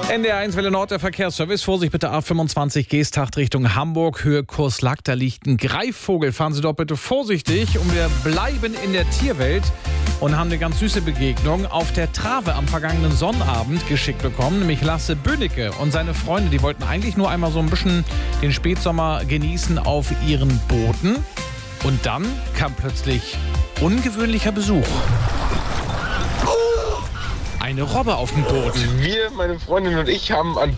NDR1 Welle Nord, der Verkehrsservice. Vorsicht bitte A25 Geesthacht Richtung Hamburg, Höhe Kurslack. Da liegt ein Greifvogel. Fahren Sie doch bitte vorsichtig. Und wir bleiben in der Tierwelt und haben eine ganz süße Begegnung auf der Trave am vergangenen Sonnabend geschickt bekommen. Nämlich Lasse Bönnecke und seine Freunde. Die wollten eigentlich nur einmal so ein bisschen den Spätsommer genießen auf ihren Booten. Und dann kam plötzlich ungewöhnlicher Besuch. Eine Robbe auf dem Boot. Wir, meine Freundin und ich, haben an